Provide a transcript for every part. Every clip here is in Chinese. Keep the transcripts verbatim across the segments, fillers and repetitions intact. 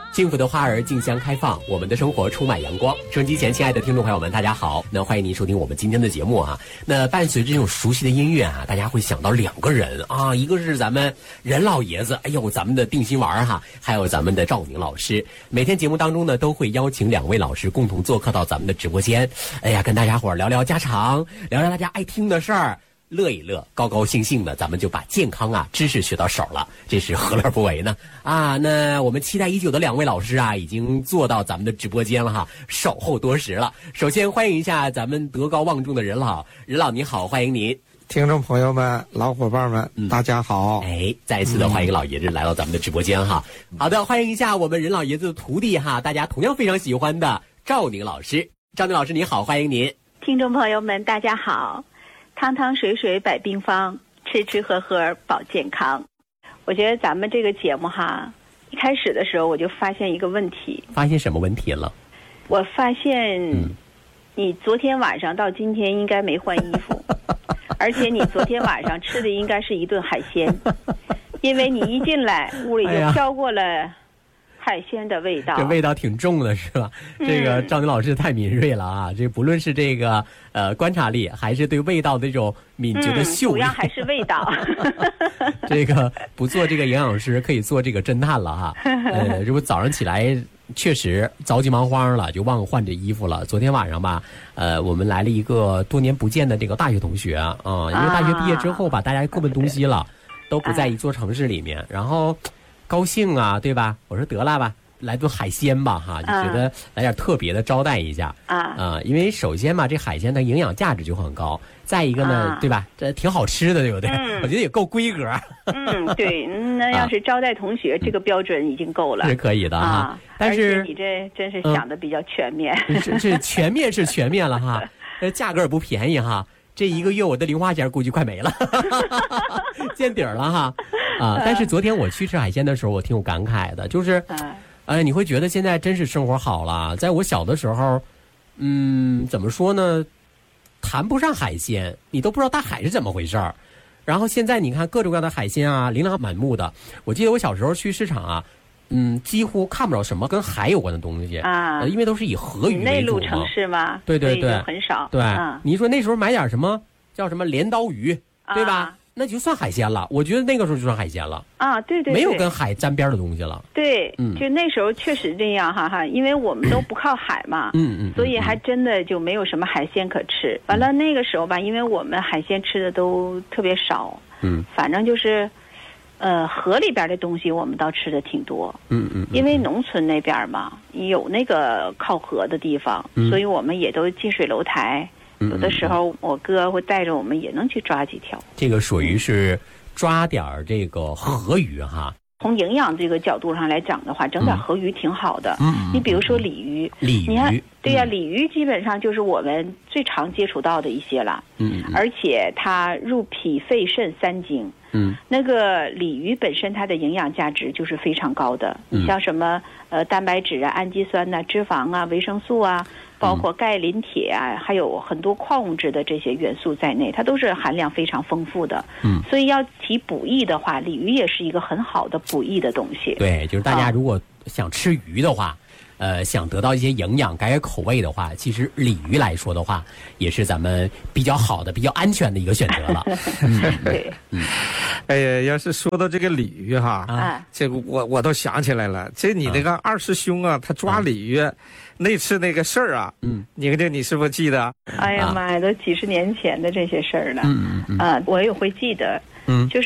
幸福的花儿竞相开放，我们的生活充满阳光。收音机前亲爱的听众朋友们，大家好，那欢迎您收听我们今天的节目啊。那伴随着这种熟悉的音乐啊，大家会想到两个人啊，一个是咱们任老爷子，哎呦，咱们的定心丸哈，还有咱们的赵宁老师。每天节目当中呢，都会邀请两位老师共同做客到咱们的直播间，哎呀，跟大家伙聊聊家常，聊聊大家爱听的事儿。乐一乐，高高兴兴的，咱们就把健康啊知识学到手了，这是何乐不为呢？啊，那我们期待已久的两位老师啊，已经坐到咱们的直播间了哈，守候多时了。首先欢迎一下咱们德高望重的任老，任老你好，欢迎您。 听众朋友们、老伙伴们，嗯、大家好！ 哎，再一次的欢迎老爷子来到咱们的直播间哈。嗯、好的，欢迎一下我们任老爷子的徒弟哈，大家同样非常喜欢的赵宁老师。赵宁老师你好，欢迎您。 听众朋友们，大家好。汤汤水水百病方，吃吃喝喝保健康。我觉得咱们这个节目哈，一开始的时候我就发现一个问题。 发现什么问题了？ 我发现，你昨天晚上到今天应该没换衣服，而且你昨天晚上吃的应该是一顿海鲜，因为你一进来屋里就飘过了海鲜的味道， 这味道挺重的是吧？嗯、这个赵宁老师太敏锐了啊！这不论是这个呃观察力，还是对味道的这种敏捷的嗅力，嗯、 主要还是味道。 这个不做这个营养师，可以做这个侦探了哈。呃，这不早上起来确实着急忙慌了，就忘了换这衣服了。昨天晚上吧，呃，我们来了一个多年不见的这个大学同学啊、呃，因为大学毕业之后吧，大家各奔东西了，都不在一座城市里面，然后。高兴啊，对吧？我说得了吧，来顿海鲜吧，哈，就觉得来点特别的招待一下啊啊、呃！因为首先嘛，这海鲜的营养价值就很高，再一个呢，啊、对吧？这挺好吃的，对不对？嗯、我觉得也够规格。 嗯，对，那要是招待同学，啊、这个标准已经够了， 是可以的哈。啊、但是你这真是想的比较全面， 是、嗯、是全面是全面了哈，呃，价格也不便宜哈。这一个月我的零花钱估计快没了，见底儿了哈啊！但是昨天我去吃海鲜的时候，我挺有感慨的，就是，哎，你会觉得现在真是生活好了。在我小的时候，嗯，怎么说呢，谈不上海鲜，你都不知道大海是怎么回事儿。然后现在你看各种各样的海鲜啊，琳琅满目的。我记得我小时候去市场啊。嗯，几乎看不着什么跟海有关的东西啊、呃，因为都是以河鱼为主嘛。 内陆城市嘛， 对对对， 很少。 对， 啊、 你说那时候买点什么叫什么镰刀鱼，对吧？啊、那就算海鲜了。我觉得那个时候就算海鲜了啊，对 对, 对， 没有跟海沾边的东西了。 对，嗯，就那时候确实这样哈哈，因为我们都不靠海嘛，嗯嗯，所以还真的就没有什么海鲜可吃。完了那个时候吧，因为我们海鲜吃的都特别少，嗯，反正就是。呃，河里边的东西我们倒吃的挺多，嗯 嗯, 嗯，因为农村那边嘛，有那个靠河的地方，嗯、所以我们也都近水楼台。嗯、有的时候我哥会带着我们也能去抓几条。 这个属于是抓点这个河鱼哈。 从营养这个角度上来讲的话，整点河鱼挺好的。嗯，你比如说鲤鱼， 鲤鱼， 你看，对呀、啊，鲤鱼基本上就是我们最常接触到的一些了。嗯，而且它入脾肺肾三经。嗯，那个鲤鱼本身它的营养价值就是非常高的。嗯，你像什么呃蛋白质啊、氨基酸呐、啊、脂肪啊、维生素啊，包括钙、磷、铁啊，还有很多矿物质的这些元素在内，它都是含量非常丰富的。嗯，所以要提补益的话，鲤鱼也是一个很好的补益的东西。 对，就是大家如果想吃鱼的话。啊呃，想得到一些营养、改改口味的话，其实鲤鱼来说的话，也是咱们比较好的、比较安全的一个选择了。 嗯，对， 嗯，哎呀，要是说到这个鲤鱼哈，啊，这个我我都想起来了，这你那个二师兄啊，他抓鲤鱼、嗯、那次那个事儿啊，嗯，你这你是不是记得？ 哎呀妈呀，都几十年前的这些事儿了，嗯嗯嗯，啊，我也会记得，嗯，就是。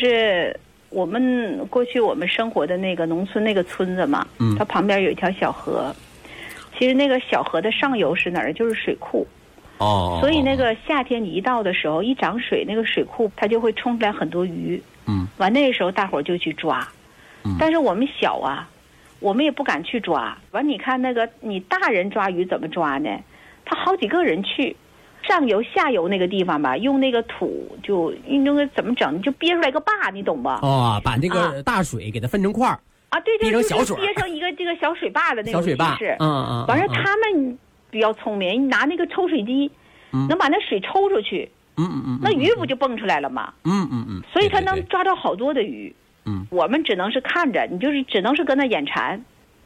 我们过去我们生活的那个农村那个村子嘛，嗯，它旁边有一条小河，其实那个小河的上游是哪儿？就是水库，哦，所以那个夏天你一到的时候，一涨水，那个水库它就会冲出来很多鱼，嗯，完那个时候大伙儿就去抓，嗯，但是我们小啊，我们也不敢去抓，完你看那个你大人抓鱼怎么抓呢？他好几个人去。上游下游那个地方吧，用那个土就用那个怎么整，就憋出来个坝，你懂吧？ 哦，把那个大水给它分成块儿啊，对对， 憋成小水， 憋成一个这个小水坝的那种小水坝， 嗯嗯。完了，他们比较聪明，拿那个抽水机，嗯，能把那水抽出去，嗯嗯嗯，那鱼不就蹦出来了吗？嗯嗯嗯，所以他能抓到好多的鱼。嗯，我们只能是看着，你就是只能是跟那眼馋。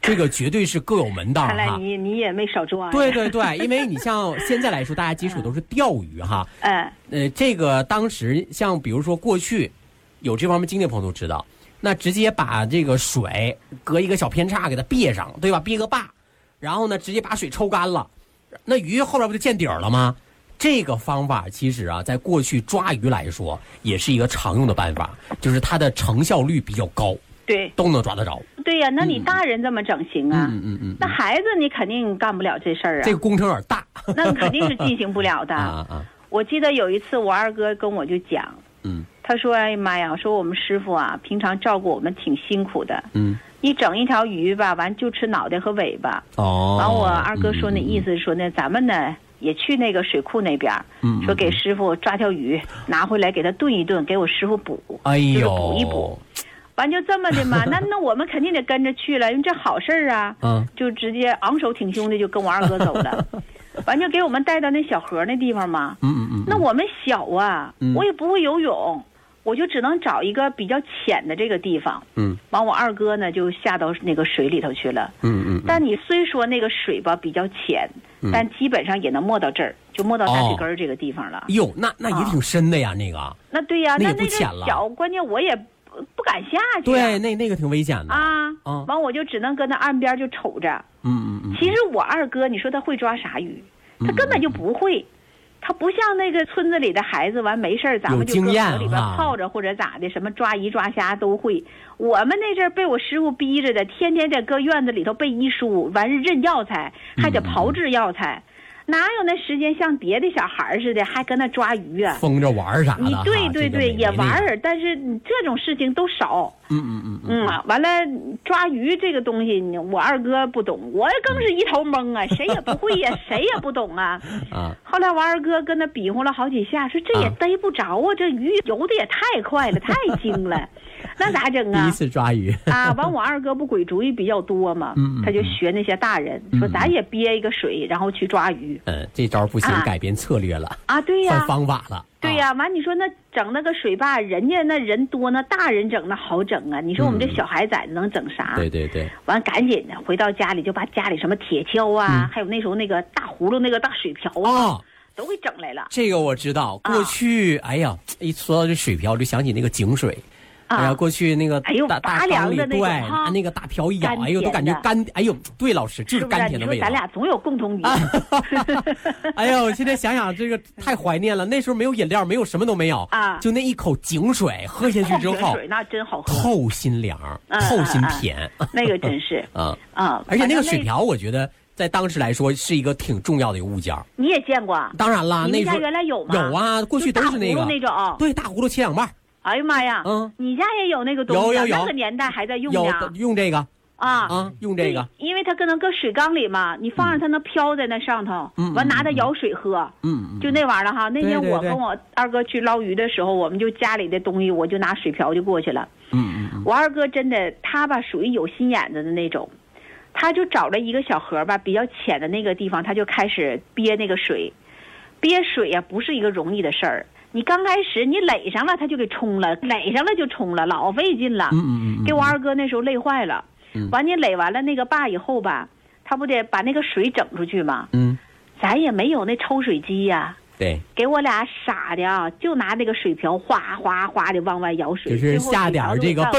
这个绝对是各有门道哈。 看来你你也没少抓呀。 对对对，因为你像现在来说，大家接触都是钓鱼哈。 嗯。 呃，这个当时像比如说过去有这方面经历的朋友都知道，那直接把这个水隔一个小偏差给它别上，对吧？别个坝，然后呢直接把水抽干了，那鱼后边不就见底儿了吗？这个方法其实啊，在过去抓鱼来说，也是一个常用的办法，就是它的成效率比较高， 对， 都能抓得着。 对呀、啊，那你大人这么整行啊？ 嗯嗯 嗯, 嗯。 那孩子你肯定干不了这事儿啊。 这个工程有点大。 那肯定是进行不了的。 啊啊！ 我记得有一次我二哥跟我就讲， 嗯， 他说：“哎呀妈呀，说我们师傅啊，平常照顾我们挺辛苦的， 嗯， 一整一条鱼吧，完就吃脑袋和尾巴。 哦， 完我二哥说那意思是说呢，咱们呢。”也去那个水库那边， 嗯， 说给师傅抓条鱼，拿回来给他炖一炖，给我师傅补， 哎呦， 就是补一补。完就这么的嘛，那那我们肯定得跟着去了，因为这好事儿啊， 嗯， 就直接昂首挺胸的就跟我二哥走了，完就给我们带到那小河那地方嘛， 嗯嗯嗯， 那我们小啊， 嗯、 我也不会游泳。我就只能找一个比较浅的这个地方， 嗯， 完我二哥呢就下到那个水里头去了， 嗯 嗯, 嗯。 但你虽说那个水吧比较浅，嗯、但基本上也能没到这儿，就没到大腿根儿这个地方了。 哟、哦，那那也挺深的呀，啊、那个。 那对呀，那那也不浅了。 那个小，关键我也不不敢下去、啊。 对，那那个挺危险的啊。 啊。 完我就只能跟那岸边就瞅着。 嗯嗯嗯。 其实我二哥，你说他会抓啥鱼？他根本就不会。嗯嗯他不像那个村子里的孩子，完没事咱们就搁河里边泡着或者咋的，什么抓鱼抓虾都会。我们那阵儿被我师傅逼着的，天天在搁院子里头背医书，完是认药材，还得炮制药材，哪有那时间像别的小孩似的，还跟那抓鱼啊？ 疯着玩啥的？ 你对对对，也玩儿，但是这种事情都少。 嗯嗯嗯嗯，完了抓鱼这个东西，我二哥不懂，我更是一头懵啊，谁也不会呀，谁也不懂啊。 啊。 后来我二哥跟他比划了好几下，说这也逮不着啊，这鱼游的也太快了，太精了，那咋整啊？ 第一次抓鱼啊，完我二哥不鬼主意比较多嘛， 嗯他就学那些大人，说咱也憋一个水，然后去抓鱼。 嗯，这招不行，改变策略了啊，对呀， 换方法了。 对呀，完你说那整那个水坝，人家那人多，那大人整那好整啊。你说我们这小孩崽子能整啥？ 对对对。 完赶紧的回到家里，就把家里什么铁锹啊，还有那时候那个大葫芦那个大水瓢啊，都给整来了。 这个我知道，过去哎呀，一说到这水瓢，就想起那个井水。哎呀，过去那个哎呦拔凉的那种，对，拿那个大瓢一舀，哎呦，都感觉甘。哎呦，对，老师就是甘甜的味道。 咱俩总有共同语言。 哎呦，现在想想这个太怀念了，那时候没有饮料，没有什么都没有啊， 就那一口井水喝下去之后， 水那真好喝， 透心凉，透心甜。 那个真是啊啊！ 而且那个水瓢，我觉得在当时来说是一个挺重要的一个物件。 你也见过？ 当然啦，那时候原来有吗？ 有啊，过去都是那个那种， 对，大葫芦切两半。 哎呀妈呀！ 嗯， 你家也有那个东西？ 有有有， 那个年代还在用呢。有用这个啊啊，用这个， 因为它可能搁水缸里嘛，你放上它能飘在那上头， 嗯， 完拿它舀水喝， 嗯， 就那玩意儿哈。那天我跟我二哥去捞鱼的时候，我们就家里的东西，我就拿水瓢就过去了。 嗯嗯， 我二哥真的，他吧属于有心眼子的那种，他就找了一个小河吧，比较浅的那个地方，他就开始憋那个水，憋水呀、啊，不是一个容易的事儿。你刚开始你垒上了，他就给冲了，垒上了就冲了，老费劲了。 嗯嗯嗯， 给我二哥那时候累坏了。嗯，完你垒完了那个坝以后吧，他不得把那个水整出去吗？ 嗯， 咱也没有那抽水机呀、 啊。对， 给我俩傻的啊，就拿那个水瓢哗哗哗的往外舀水， 就是下点这个。